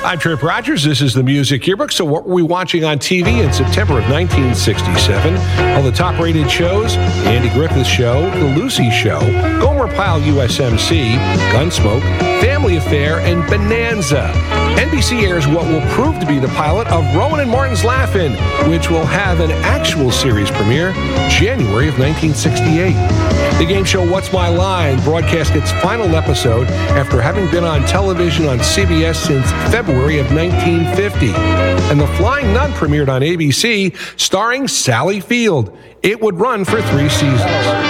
I'm Trip Rogers. This is the Music Yearbook. So what were we watching on TV in September of 1967? All the top-rated shows: The Andy Griffith Show, The Lucy Show, Gomer Pyle USMC, Gunsmoke, Family Affair, and Bonanza. NBC airs what will prove to be the pilot of Rowan and Martin's Laugh-In, which will have an actual series premiere January of 1968. The game show What's My Line broadcast its final episode after having been on television on CBS since February of 1950. And The Flying Nun premiered on ABC, starring Sally Field. It would run for 3 seasons.